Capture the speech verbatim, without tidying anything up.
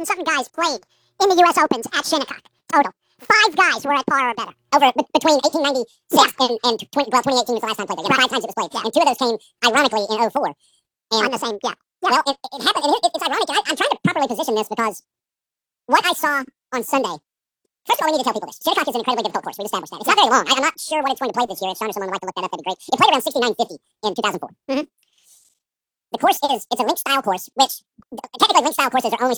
and something guys played in the U S Opens at Shinnecock. Total. Five guys were at par or better. Over b- between eighteen ninety-six and, and twenty, well, twenty eighteen was the last time played there. Yeah, right. Five times it was played. Yeah. And two of those came, ironically, in oh four. And on the same, yeah. yeah. Well, it, it happened, and it, it's ironic. I, I'm trying to properly position this because what I saw on Sunday, first of all, we need to tell people this. Shinnecock is an incredibly difficult course. We've established that. It's not very long. I, I'm not sure what it's going to play this year. If Sean or someone would like to look that up, that'd be great. It played around sixty-nine fifty in two thousand four. Mm-hmm. The course is, it's a link style course, which technically link style courses are only